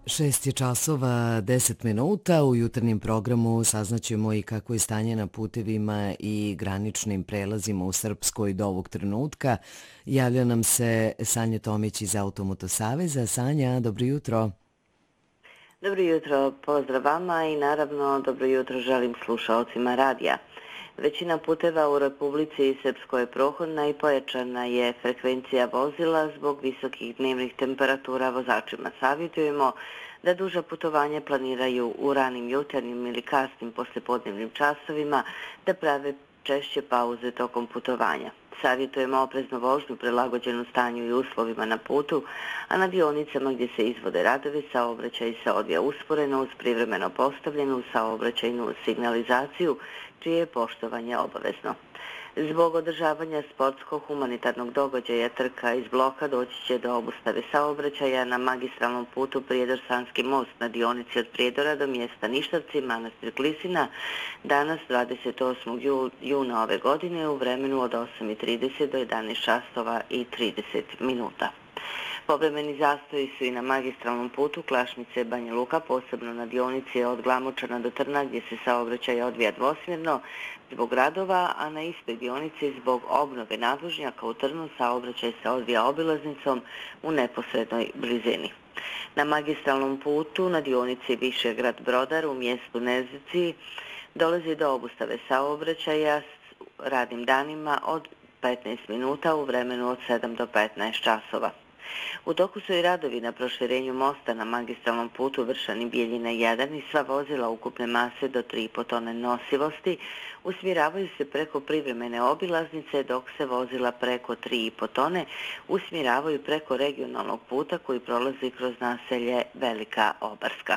6 je časova 10 minuta. U jutarnjem programu saznaćemo i kako je stanje na putevima i graničnim prelazima u Srpskoj do ovog trenutka. Javlja nam se Sanja Tomić iz Automoto Saveza. Sanja, dobro jutro. Dobro jutro, pozdrav vama i naravno dobro jutro želim slušalcima radija. Većina puteva u Republici Srpskoj je prohodna i pojačana je frekvencija vozila zbog visokih dnevnih temperatura. Vozačima savjetujemo da duža putovanja planiraju u ranim jutarnjim ili kasnim poslijepodnevnim časovima, da prave češće pauze tokom putovanja. Savjetujemo opreznu vožnju prilagođenu stanju i uslovima na putu, a na dionicama gdje se izvode radovi saobraćaj se odvija usporeno uz privremeno postavljenu saobraćajnu signalizaciju, čije je poštovanje obavezno. Zbog održavanja sportskog humanitarnog događaja trka iz bloka doći će do obustave saobraćaja na magistralnom putu Prijedor-Sanski most na dionici od Prijedora do mjesta Ništavci, Manastir Klisina, danas 28. juna ove godine u vremenu od 8:30 do 11 časova i 30 minuta. Povremeni zastoji su i na magistralnom putu Klašnice Banja Luka, posebno na dionici od Glamočana do Trna gdje se saobraćaj odvija dvosmjerno zbog radova, a na istoj dionici zbog obnove nadvožnjaka u Trnu saobraćaj se odvija obilaznicom u neposrednoj blizini. Na magistralnom putu na dionici Višegrad Brodar u mjestu Nezici dolazi do obustave saobraćaja s radnim danima od 15 minuta u vremenu od 7 do 15 časova. U toku su i radovi na proširenju mosta na magistralnom putu Vršani Bijeljina 1 i sva vozila ukupne mase do 3,5 tone nosivosti usmjeravaju se preko privremene obilaznice, dok se vozila preko 3,5 tone usmjeravaju preko regionalnog puta koji prolazi kroz naselje Velika Obarska.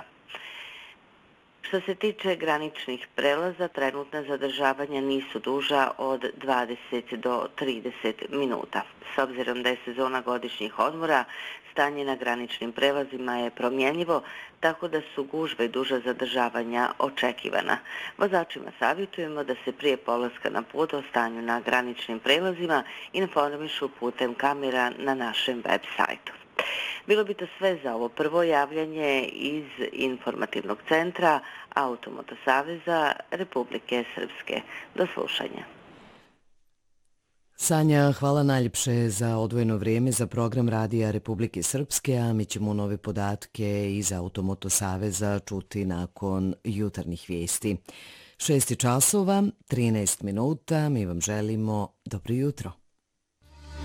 Što se tiče graničnih prelaza, trenutna zadržavanja nisu duža od 20 do 30 minuta. S obzirom da je sezona godišnjih odmora, stanje na graničnim prelazima je promjenjivo, tako da su gužve i duža zadržavanja očekivana. Vozačima savjetujemo da se prije polaska na put o stanju na graničnim prelazima informišu putem kamera na našem web sajtu. Bilo bi to sve za ovo prvo javljanje iz informativnog centra Automoto Saveza Republike Srpske. Do slušanja. Sanja, hvala najljepše za odvojeno vrijeme za program Radija Republike Srpske, a mi ćemo nove podatke iz Automoto Saveza čuti nakon jutarnjih vijesti. 6 časova, 13 minuta, mi vam želimo dobro jutro.